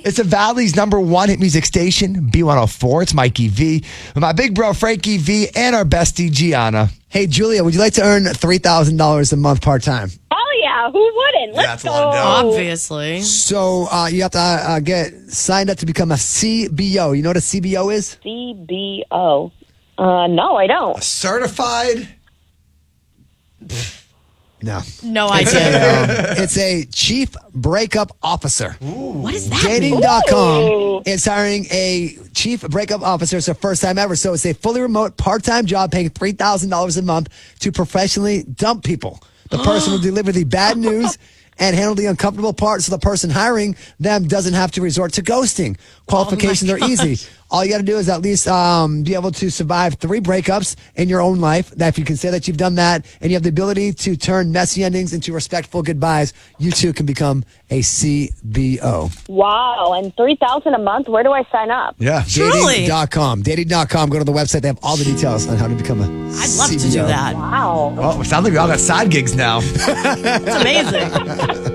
It's the Valley's #1 hit music station, B104. It's Mikey V with my big bro Frankie V and our bestie Gianna. Hey, Julia, would you like to earn $3,000 a month part-time? Oh, yeah. Who wouldn't? Let's that's a lot of go. dough. Obviously. So you have to get signed up to become a CBO. You know what a CBO is? CBO. No, I don't. Certified. No. No idea. It's a chief breakup officer. What is that? mean? Dating.com is hiring a chief breakup officer. It's the first time ever. So it's a fully remote part-time job paying $3,000 a month to professionally dump people. The person will deliver the bad news and handle the uncomfortable part so the person hiring them doesn't have to resort to ghosting. Qualifications are easy. All you got to do is at least be able to survive 3 breakups in your own life. That if you can say that you've done that and you have the ability to turn messy endings into respectful goodbyes, you too can become a CBO. Wow. And $3,000 a month? Where do I sign up? Yeah. Truly. Dating.com. Dating.com. Go to the website. They have all the details on how to become a I'd love to CBO. do that. Wow. Well, it sounds like we all got side gigs now. It's amazing.